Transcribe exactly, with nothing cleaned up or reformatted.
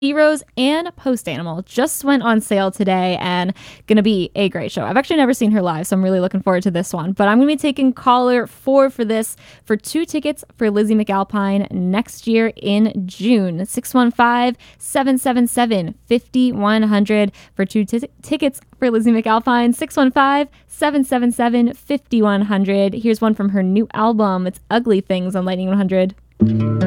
Heroes and Post Animal just went on sale today and gonna be a great show. I've actually never seen her live, so I'm really looking forward to this one. But I'm gonna be taking caller four for this for two tickets for Lizzie McAlpine next year in June. six one five, seven seven seven, five one zero zero for two t- tickets for Lizzie McAlpine. six one five, seven seven seven, five one zero zero. Here's one from her new album. It's Ugly Things on Lightning one hundred.